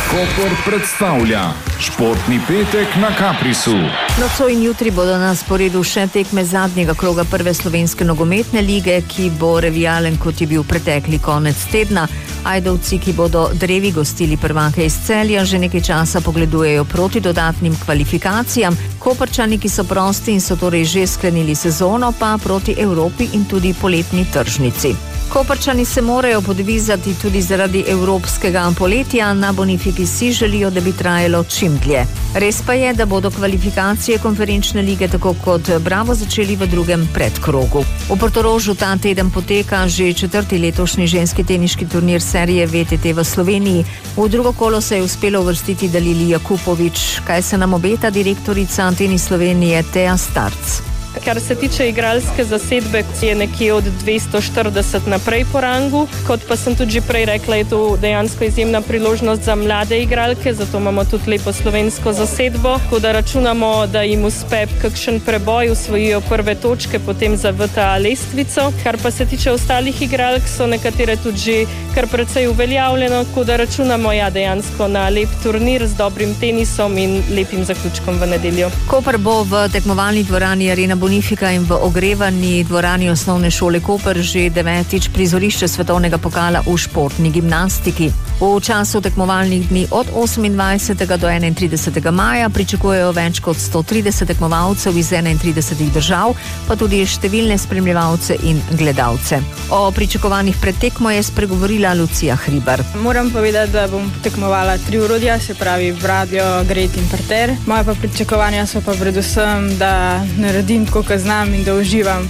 Koper predstavlja Športni petek na Kaprisu. Nocoj in jutri bodo na sporedu še tekme zadnjega kroga prve slovenske nogometne lige, ki bo revijalen, kot je bil pretekli konec tedna. Ajdovci, ki bodo drevi gostili prvake iz Celja, že nekaj časa pogledujejo proti dodatnim kvalifikacijam. Koprčani, ki so prosti in so torej že sklenili sezono, pa proti Evropi in tudi poletni tržnici. Koprčani se morajo podvizati tudi zaradi evropskega poletja, na Bonifiki si želijo, da bi trajalo čim dlje. Res pa je, da bodo kvalifikacije konferenčne lige tako kot Bravo začeli v drugem predkrogu. V Portorožu ta teden poteka že 4. letošnji ženski teniški turnir serije VTT v Sloveniji. V drugo kolo se je uspelo uvrstiti Dalili Jakupovič. Kaj se nam obeta direktorica Tenis Slovenije Teja Starc? Kar se tiče igralske zasedbe, je nekje od 240 naprej po rangu. Kot pa sem tudi že prej rekla, je to dejansko izjemna priložnost za mlade igralke, zato imamo tudi lepo slovensko zasedbo. Tako da računamo, da jim uspe kakšen preboj, osvojijo prve točke, potem za VTA lestvico. Kar pa se tiče ostalih igralk, so nekatere tudi že kar precej uveljavljeno, tako da računamo dejansko na lep turnir z dobrim tenisom in lepim zaključkom v nedeljo. Koper bo v tekmovalni dvorani Arena Bonifika in v ogrevani dvorani osnovne šole Koper že 9. prizorišče svetovnega pokala v športni gimnastiki. V času tekmovalnih dni od 28. do 31. maja pričakujejo več kot 130 tekmovalcev iz 31 držav, pa tudi številne spremljevalce in gledalce. O pričakovanjih pred tekmo je spregovorila Lucija Hribar. Moram povedati, da bom tekmovala 3 orodja, se pravi bradljo, gret in parter. Moje pa pričakovanja so pa predvsem, da naredim tako, kot znam in da uživam